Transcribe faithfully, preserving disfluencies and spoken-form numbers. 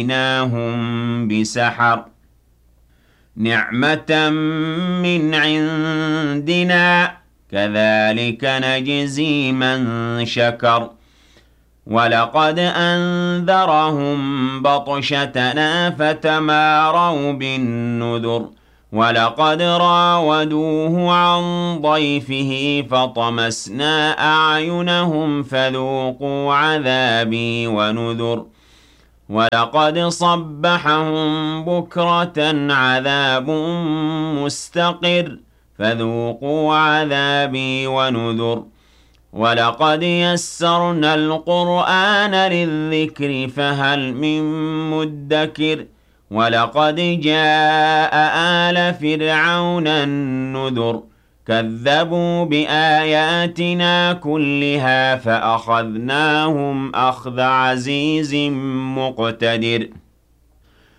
وَأَتَيْنَاهُم بِسَحَرٍ نِعْمَةً مِّنْ عِندِنَا كَذَلِكَ نَجْزِي مَن شَكَرَ وَلَقَدْ أَنذَرَهُم بَطْشَتَنَا فَتَمَارَوْا بِالنُّذُرِ وَلَقَدْ رَاوَدُوهُ عَن ضَيْفِهِ فَطَمَسْنَا أَعْيُنَهُمْ فَذُوقُوا عَذَابِي وَنُذُرِ وَلَقَدْ صَبَّحَهُم بُكْرَةً عَذَابٌ مُّسْتَقِرٌّ فَذُوقُوا عَذَابِي وَنُذُرِ وَلَقَدْ يَسَّرْنَا الْقُرْآنَ لِلذِّكْرِ فَهَلْ مِن مُّدَّكِرٍ وَلَقَدْ جَاءَ آلَ فِرْعَوْنَ النُّذُرُ كَذَّبُوا بِآيَاتِنَا كُلِّهَا فَأَخَذْنَاهُمْ أَخْذَ عَزِيزٍ مُّقْتَدِرٍ